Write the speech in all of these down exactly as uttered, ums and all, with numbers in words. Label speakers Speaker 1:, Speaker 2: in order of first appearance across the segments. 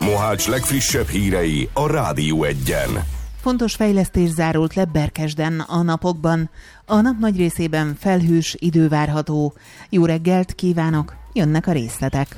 Speaker 1: Mohács legfrissebb hírei a Rádió Egyen.
Speaker 2: Fontos fejlesztés zárult le Berkesden a napokban. A nap nagy részében felhős idő várható. Jó reggelt kívánok, jönnek a részletek.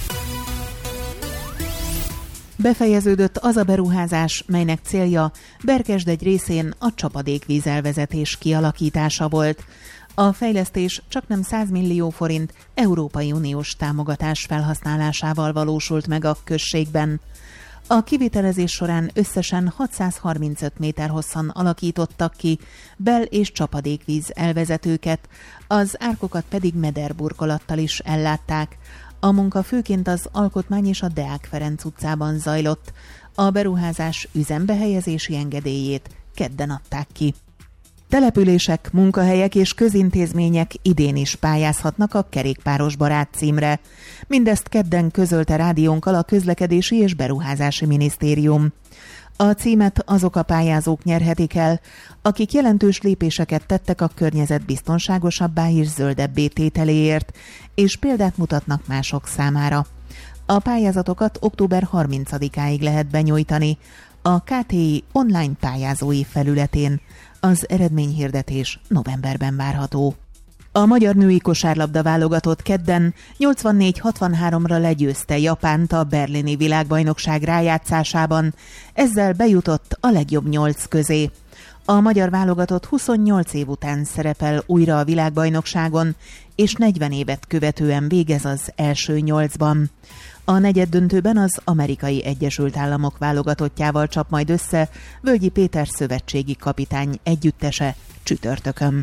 Speaker 2: Befejeződött az a beruházás, melynek célja Berkesd egy részén a csapadékvízelvezetés kialakítása volt. A fejlesztés csaknem száz millió forint Európai Uniós támogatás felhasználásával valósult meg a községben. A kivitelezés során összesen hatszázharmincöt méter hosszan alakítottak ki bel- és csapadékvíz elvezetőket, az árkokat pedig mederburkolattal is ellátták. A munka főként az Alkotmány és a Deák Ferenc utcában zajlott. A beruházás üzembehelyezési engedélyét kedden adták ki. Települések, munkahelyek és közintézmények idén is pályázhatnak a Kerékpáros barát címre. Mindezt kedden közölte rádiónkkal a Közlekedési és Beruházási Minisztérium. A címet azok a pályázók nyerhetik el, akik jelentős lépéseket tettek a környezet biztonságosabbá és zöldebbé tételéért, és példát mutatnak mások számára. A pályázatokat október harmincadikáig lehet benyújtani a ká té i online pályázói felületén. Az eredményhirdetés novemberben várható. A magyar női kosárlabda válogatott kedden nyolcvannégy hatvanháromra legyőzte Japánt a berlini világbajnokság rájátszásában, ezzel bejutott a legjobb nyolc közé. A magyar válogatott huszonnyolc év után szerepel újra a világbajnokságon, és negyven évet követően végez az első nyolcban. A negyeddöntőben az Amerikai Egyesült Államok válogatottjával csap majd össze Völgyi Péter szövetségi kapitány együttese csütörtökön.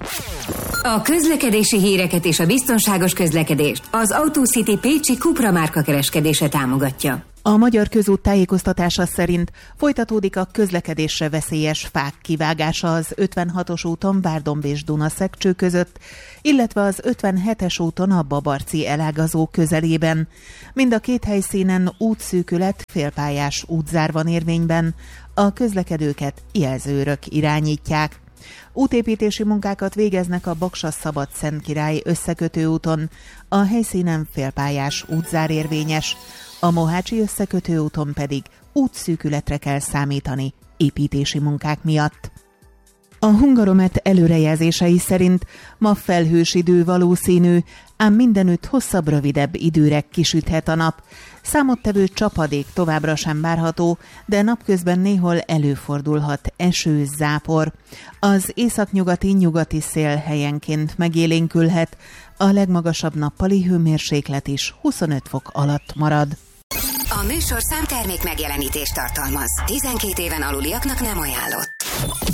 Speaker 3: A közlekedési híreket és a biztonságos közlekedést az Autocity pécsi Cupra márka kereskedése támogatja.
Speaker 2: A Magyar Közút tájékoztatása szerint folytatódik a közlekedésre veszélyes fák kivágása az ötvenhatos úton Várdomb és Dunaszekcső között, illetve az ötvenhetes úton a Babarci elágazó közelében. Mind a két helyszínen útszűkület, félpályás útzár van érvényben, a közlekedőket jelzőrök irányítják. Útépítési munkákat végeznek a Baksa-Szabad-Szentkirály összekötő úton, a helyszínen félpályás útzár érvényes, a Mohácsi összekötő úton pedig útszűkületre kell számítani építési munkák miatt. A Hungaromet előrejelzései szerint ma felhős idő valószínű, ám mindenütt hosszabb, rövidebb időre kisüthet a nap. Számottevő csapadék továbbra sem várható, de napközben néhol előfordulhat eső, zápor. Az északnyugati nyugati szél helyenként megélénkülhet, a legmagasabb nappali hőmérséklet is huszonöt fok alatt marad.
Speaker 3: A műsorszám termék megjelenítést tartalmaz. tizenkét éven aluliaknak nem ajánlott.